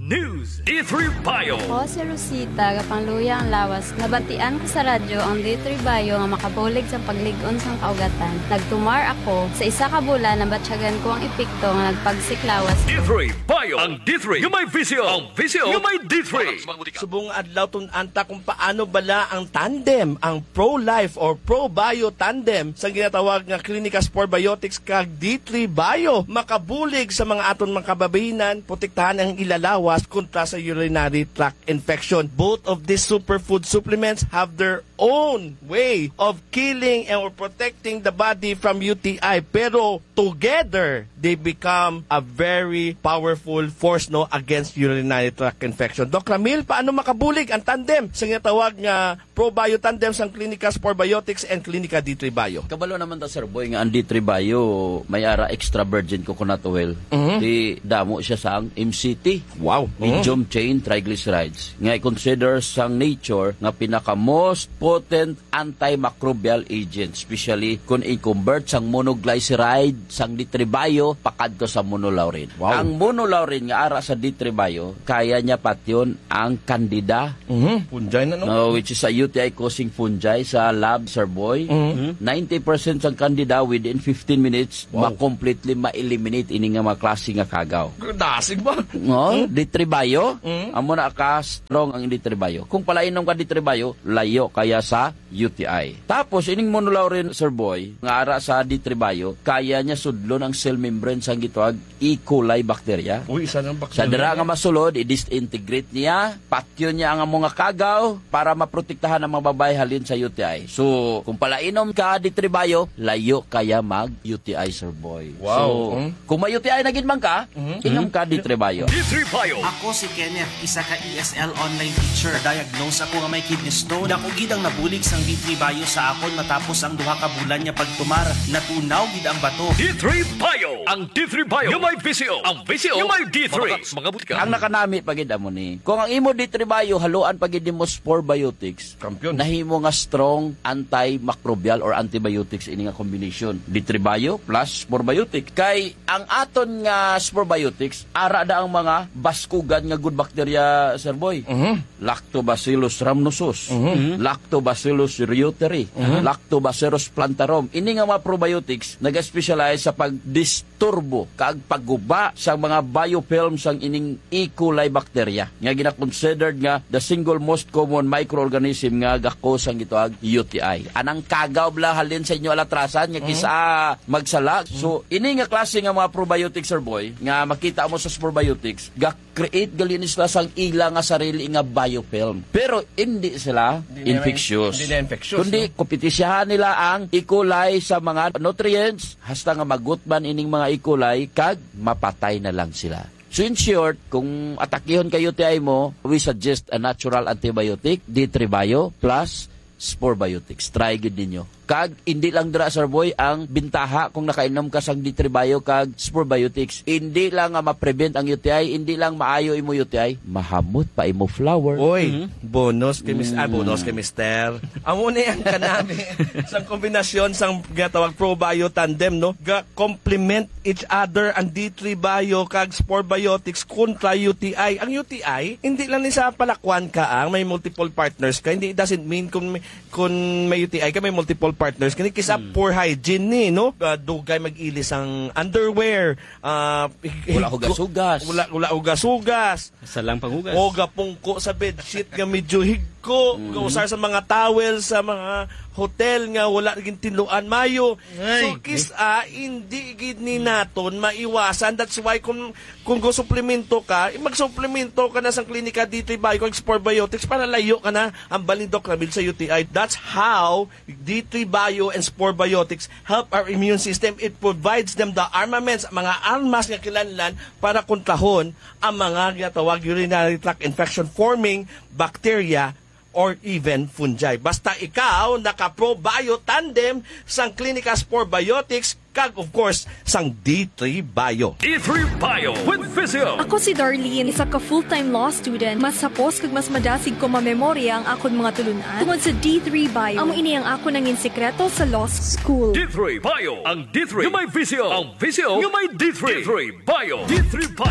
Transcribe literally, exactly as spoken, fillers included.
News. D three Bio. Ako si Rosita, kapangluya ang lawas. Nabatian ko sa radyo ang D three Bio nga makabulig sa paglig-on sang kaugatan. Nagtumar ako sa isa ka bulan na batsyagan ko ang epekto nga nagpagsiklawas. D three Bio. Ang D three yung may visyo. Ang visyo yung may D three. Subong adlaw tunanta kung paano bala ang tandem, ang pro-life or pro-bio tandem sa ginatawag nga Clinica Sport Biotics kag D three Bio makabulig sa mga aton mga kababayenan, protektahan ang ilalawas kontra sa urinary tract infection. Both of these superfood supplements have their own way of killing and protecting the body from U T I, pero together they become a very powerful force no against urinary tract infection. Doc Ramil, paano makabulig ang tandem sa ginatawag nga pro-bio tandem sa Clinica Sport Biotics and Clinica D three Bio? Kabalo naman ta Sir Boy nga ang D three Bio may ara extra virgin coconut oil. Mhm. Di damo siya sang M C T. Wow. Medium chain triglycerides. Nga i-consider sang nature nga pinaka most potent antimicrobial agent, especially kung i-convert sang monoglyceride sang D three Bio pakadto sa monolaurin. Wow. Ang monolaurin nga ara sa D three Bio kaya niya patyon ang candida, Mhm. Punjay na no. no, which is a U T I causing fungi sa lab, Sir Boy. Mhm. ninety percent sang candida within fifteen minutes Wow. ma-completely ma-eliminate ini nga mga klase nga kagaw. Dasig ba? No, D three Bio, Mm. amo na ka strong ang D three Bio. Kung palainom ka D three Bio, layo kaya sa U T I. Tapos ining monolaurin, Sir Boy, nga ara sa D three Bio, kaya niya sudlon ang cell membrane sang gitawag E. coli bacteria. Uy, isa ng bakterya. Sa dira nga masulod, i-disintegrate niya, patyon niya ang mga kagaw para maprotektahan ang mga babae halin sa U T I. So, kung palainom ka D three Bio, layo kaya mag-U T I, Sir Boy. Wow. So, Mm. kung may U T I na gid man ka, inom ka D three Bio. D three Bio. Ako si Kenneth, isa ka E S L online teacher. Diagnose ako nga may kidney stone. Ako gid ang nabulig sang D three Bio sa akon matapos ang duha ka bulan niya pagtumar. Natunaw gid ang bato. D three Bio. Ang D three Bio yung may visyo. Ang visyo yung may D three. Mga butika. Ang nakanami pagid amo ni. Kung ang imo D three Bio haluan pagid mo Spore Biotics, Kampiyon. nahimo nga strong antimicrobial or antibiotics ini nga combination. D three Bio plus Spore Biotics. Kay ang aton nga Spore Biotics ara da ang mga baskugan nga good bacteria, Sir Boy. Mhm. Lactobacillus rhamnosus, Lactobacillus reuteri, Lactobacillus plantarum. Ini nga mga probiotics nag-specialize sa pagdisturbo kag pagguba sa mga biofilms sang ining E. coli bacteria nga gina-considered nga the single most common microorganism nga gakos ang gitawag U T I. Anang kagaw bla halin sa inyo alatrasan nga kisa magsala. So ini nga klase nga mga probiotics, Sir Boy, nga makita mo sa probiotics, ga-create gali ni sila sang ila nga sarili nga biofilm. Pero hindi sila Hindi na- infectious. hindi na infectious, Kundi no? kompetisyahan nila ang E. coli sa mga nutrients hasta nga magutman ining mga E. coli kag mapatay na lang sila. So in short, kung atakihon kay U T I mo, we suggest a natural antibiotic, D three Bio plus Spore Biotics. Try good ninyo. Kag hindi lang dira, Sir Boy, ang bintaha kung nakainom ka sang D three Bio kag Spore Biotics. Hindi lang nga ma-prevent ang U T I, hindi lang maayo imo U T I, mahamot pa imo flower. Oy, bonus kay Miss ah, bonus kay Mister. Amo ni ang kanami sang kombinasyon sang ginatawag pro-bio tandem no, ga complement each other ang D three Bio kag Spore Biotics kontra U T I. Ang U T I hindi lang ni sa palakwan ka ang may multiple partners ka, hindi it doesn't mean kung may, kung may U T I ka may multiple partners kani kisa Hmm. poor hygiene ni no. Uh, dugay mag-ilis ang underwear, uh, Wala hugas-hugas. Wala wala hugas-hugas. Salang panghugas. O gapungko sa bedsheet nga medyo higko, mm. usar sa mga towel sa mga hotel nga wala gid tinluan mayo. So kis a hindi gid ni naton maiwasan. That's why kung kung go suplemento ka, mag-suplemento ka na sa Clinica D three Bio kag Spore Biotics para layo ka na ang balindok Ramil sa U T I. That's how D three Bio and Spore Biotics help our immune system. It provides them the armaments, mga armas nga kinahanglan para kontrahon ang mga ginatawag urinary tract infection forming bacteria or even fungi. Basta ikaw naka-pro-bio tandem sang Clinica Spore Biotics kag of course sang D three Bio. D three Bio with visyo. Ako si Darlene, isa ka full-time law student. Mas sapos kag mas madasig ko mamemorya ang akon mga tulunan tungod sa D three Bio. Amo ini ang ako nangin sekreto sa law school. D three Bio. Ang D three yung may visyo. Ang visyo yung may D three. D three Bio. D three Bio.